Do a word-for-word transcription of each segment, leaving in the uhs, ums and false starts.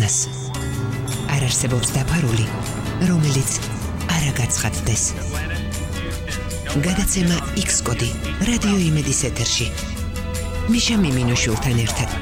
დგას. არ არსებობს დაფარული, რომელიც არ აგაცხადდეს. გადაცემა X კოდი რადიო იმედის ეთერში. მიშა მიმინოშვილთან ერთად.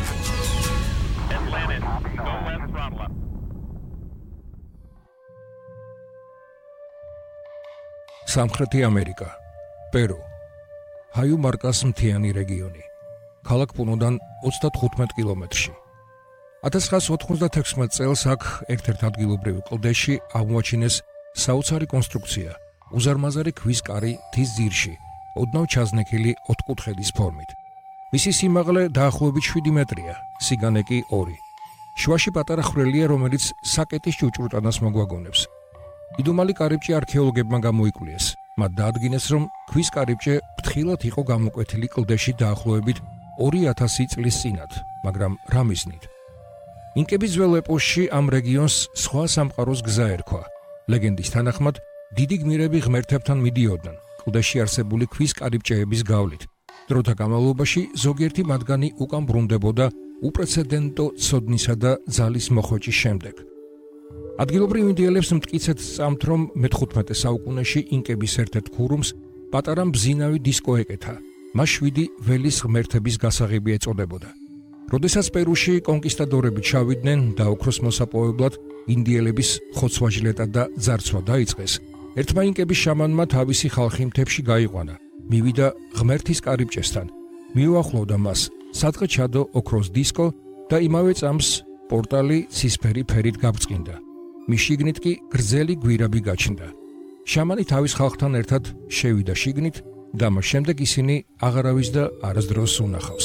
სამხრეთი ამერიკა, პერუ, ჰაიუ-მარკას მთიანი რეგიონი, ქალაქ პუნოდან ოცდათხუთმეტ კილომეტრში. ათას ცხრაას ოთხმოცდათექვსმეტ წელს აქ ერთ-ერთ ადგილობრივ კლდეში აღმოაჩინეს საოცარი კონსტრუქცია, უზარმაზარი ქვის კარი მთის ძირში, ოდნავ ჩაზნექილი ოთხკუთხედის ფორმით. მისი სიმაღლე დაახლოებით შვიდი მეტრია, სიგანე კი ორი. შუაში პატარა ხვრელია, რომელიც საკეტის ჭუჭრუტანას მოგვაგონებს. იდუმალი კარიბჭე არქეოლოგებმა გამოიკვლიეს. მათ დაადგინეს, რომ ქვის კარიბჭე ფრთხილად იყო გამოკვეთილი კლდეში დაახლოებით ორი ათასი წლის წინათ, მაგრამ რა მიზნით? ინკების ძველ ეპოქში ამ რეგიონს სხვა სამყაროს გზა ერქვა. ლეგენდის თანახმად, დიდი გმირები ღმერთებთან მიდიოდნენ კლდეში არსებული ქვის კარიბჭეების გავლით. დროთა განმავლობაში ზოგიერთი მათგანი უკან ბრუნდებოდა უპრეცედენტო ცოდნისა და ძალის მოხვეჭის შემდეგ. ადგილობრივ ინდიელებს მტკიცედ სწამთ, რომ მეთხუთმეტე საუკუნეში ინკების ერთ-ერთ ქურუმს პატარა მბზინავი დისკო ეკეთა. მას შვიდი ველის ღმერთების გასაღები ეწოდებოდა. როდესაც პერუში კონკისტადორები ჩავიდნენ და ოქროს მოსაპოვებლად ინდიელების ხოცვა-ჟლეტა და ძარცვა დაიწყეს, ერთმა ინკების შამანმა თავისი ხალხი მთებში გაიყვანა, მივიდა ღმერთის კარიბჭესთან, მიუახლოვდა მას, სადღა ჩადო ოქროს დისკო და იმავე წამს პორტალი ცისფერი ფერით გაბრწყინდა. მის შიგნით კი გრძელი გვირაბი გაჩნდა. შამანი თავის ხალხთან ერთად შევიდა შიგნით და მას შემდეგ ისინი აღარავის და არასდროს უნახავს.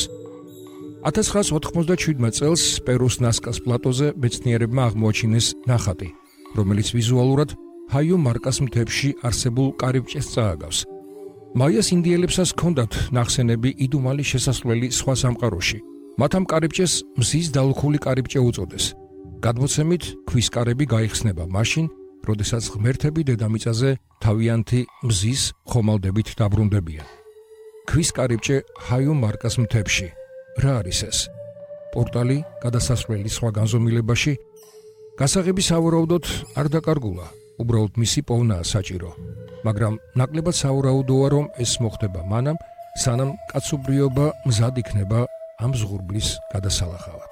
ათას ცხრაას ოთხმოცდაშვიდმეტ წელს პერუს ნასკას პლატოზე მეცნიერებმა აღმოაჩინეს ნახატი, რომელიც ვიზუალურად ჰაიუ-მარკას მთებში არსებულ კარიბჭეს წააგავს. მაიას ინდიელებსაც ჰქონდათ ნახსენები იდუმალი შესასვლელი სხვა სამყაროში. მათ ამ კარიბჭეს მზის დალუქული კარიბჭე უწოდეს. გადმოცემით, ქვის კარები გაიხსნება მაშინ, როდესაც ღმერთები დედამიწაზე თავიანთი მზის ხომალდებით დაბრუნდებიან. ქვის კარიბჭე ჰაიუ-მარკას მთებში. რა არის ეს? პორტალი გადასასვლელი სხვა განზომილებაში? გასაღები სავარაუდოდ არ დაკარგულა, უბრალოდ მისი პოვნაა საჭირო. მაგრამ ნაკლებად სავარაუდოა, რომ ეს მოხდება მანამ, სანამ კაცობრიობა მზად იქნება ამ ზღურბლის გადასალახავად.